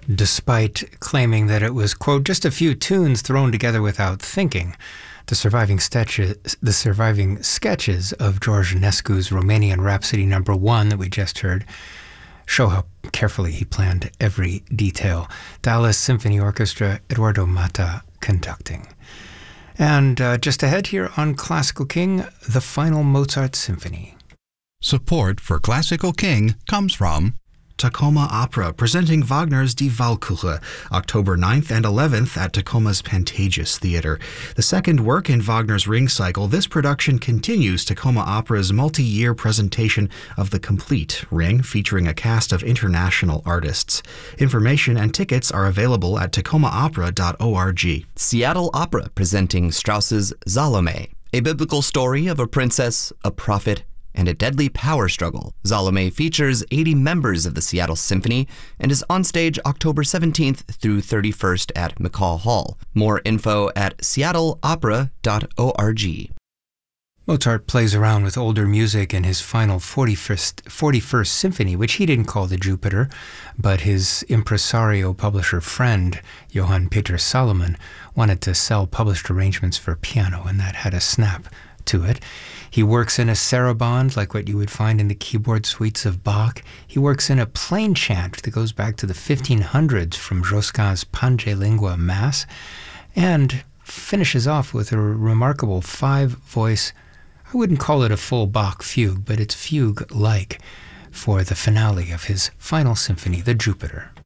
despite claiming that it was, quote, just a few tunes thrown together without thinking. The surviving sketches of George Enescu's Romanian Rhapsody No. 1 that we just heard show how carefully he planned every detail. Dallas Symphony Orchestra, Eduardo Mata conducting. And just ahead here on Classical King, the final Mozart Symphony. Support for Classical King comes from Tacoma Opera, presenting Wagner's Die Walküre, October 9th and 11th at Tacoma's Pantages Theater. The second work in Wagner's Ring Cycle, this production continues Tacoma Opera's multi-year presentation of the complete Ring, featuring a cast of international artists. Information and tickets are available at tacomaopera.org. Seattle Opera, presenting Strauss's Salome, a biblical story of a princess, a prophet, and a deadly power struggle. Salome features 80 members of the Seattle Symphony and is on stage October 17th through 31st at McCaw Hall. More info at seattleopera.org. Mozart plays around with older music in his final 41st Symphony, which he didn't call the Jupiter, but his impresario publisher friend, Johann Peter Salomon, wanted to sell published arrangements for piano, and that had a snap to it. He works in a saraband, like what you would find in the keyboard suites of Bach. He works in a plain chant that goes back to the 1500s from Josquin's Pange Lingua Mass, and finishes off with a remarkable 5-voice, I wouldn't call it a full Bach fugue, but it's fugue-like, for the finale of his final symphony, the Jupiter.